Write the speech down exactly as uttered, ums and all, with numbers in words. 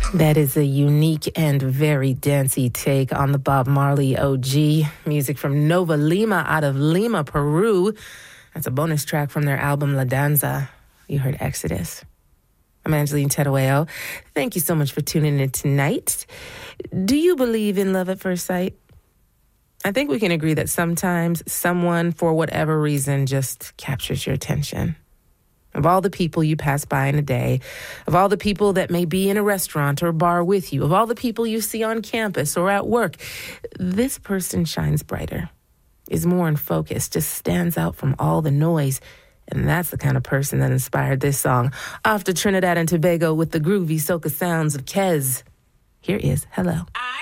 That is a unique and very dancey take on the Bob Marley O G. Music from Nova Lima out of Lima, Peru. That's a bonus track from their album La Danza. You heard Exodus. I'm Angeline Terueo. Thank you so much for tuning in tonight. Do you believe in love at first sight? I think we can agree that sometimes someone, for whatever reason, just captures your attention. Of all the people you pass by in a day, of all the people that may be in a restaurant or bar with you, of all the people you see on campus or at work, this person shines brighter, is more in focus, just stands out from all the noise. And that's the kind of person that inspired this song. Off to Trinidad and Tobago with the groovy soca sounds of Kez. Here is Hello.